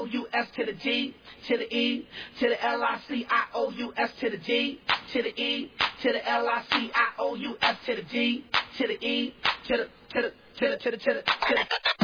O U S to the D to the E to the L I C I O U S to the D to the E to the L I C I O U S to the D to the E to the